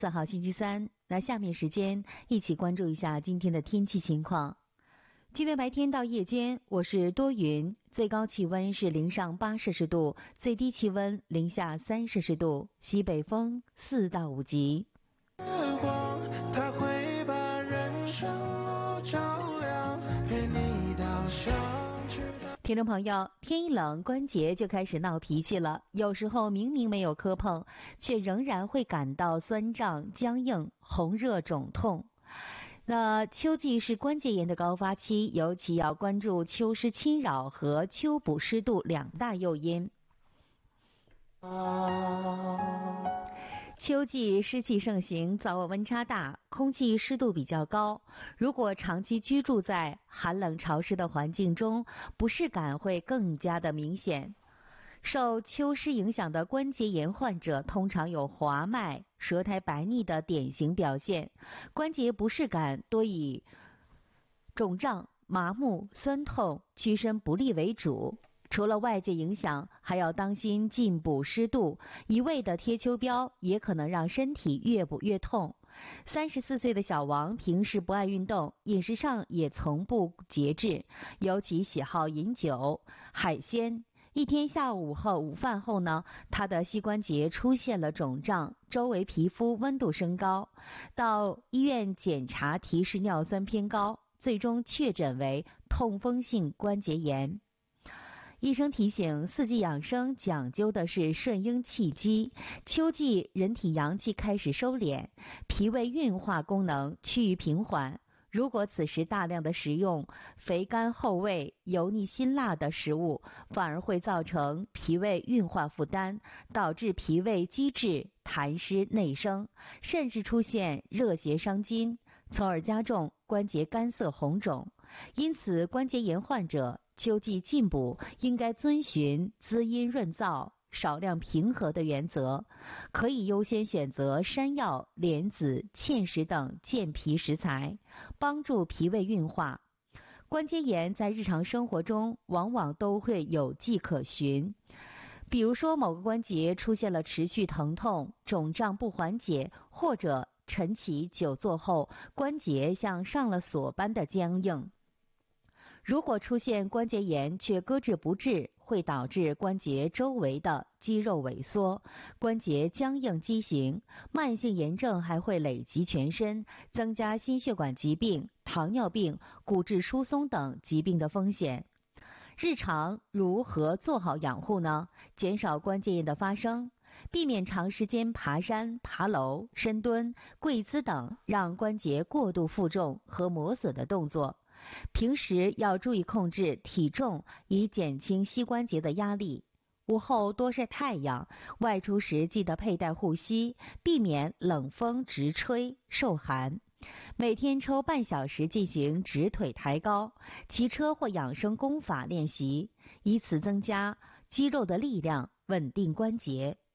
4号星期三，那下面时间一起关注一下今天的天气情况。今天白天到夜间我是多云，最高气温是0上8摄氏度，最低气温0下3摄氏度，西北风4到5级。它会把人生照亮，陪你到上去。听众朋友，天一冷，关节就开始闹脾气了，有时候明明没有磕碰，却仍然会感到酸胀、僵硬、红热、肿痛。那秋季是关节炎的高发期，尤其要关注秋湿侵扰和秋补湿度2大诱因。秋季湿气盛行，早晚温差大，空气湿度比较高。如果长期居住在寒冷潮湿的环境中，不适感会更加的明显。受秋湿影响的关节炎患者通常有滑脉、舌苔白腻的典型表现，关节不适感多以肿胀、麻木、酸痛、屈伸不利为主。除了外界影响，还要当心进补湿度，一味的贴秋膘也可能让身体越补越痛。34岁的小王平时不爱运动，饮食上也从不节制，尤其喜好饮酒、海鲜。一天下午午饭后呢，他的膝关节出现了肿胀，周围皮肤温度升高，到医院检查提示尿酸偏高，最终确诊为痛风性关节炎。医生提醒，四季养生讲究的是顺应气机，秋季人体阳气开始收敛，脾胃运化功能趋于平缓。如果此时大量的食用肥甘厚味、油腻辛辣的食物，反而会造成脾胃运化负担，导致脾胃积滞、痰湿内生，甚至出现热邪伤筋，从而加重关节干涩红肿。因此，关节炎患者秋季进补应该遵循滋阴润燥、少量平和的原则，可以优先选择山药、莲子、芡实等健脾食材，帮助脾胃运化。关节炎在日常生活中往往都会有迹可循，比如说某个关节出现了持续疼痛、肿胀不缓解，或者晨起久坐后关节像上了锁般的僵硬。如果出现关节炎却搁置不治，会导致关节周围的肌肉萎缩，关节僵硬畸形，慢性炎症还会累及全身，增加心血管疾病、糖尿病、骨质疏松等疾病的风险。日常如何做好养护呢？减少关节炎的发生，避免长时间爬山、爬楼、深蹲、跪姿等让关节过度负重和磨损的动作。平时要注意控制体重，以减轻膝关节的压力。午后多晒太阳，外出时记得佩戴护膝，避免冷风直吹受寒。每天抽半小时进行直腿抬高、骑车或养生功法练习，以此增加肌肉的力量，稳定关节。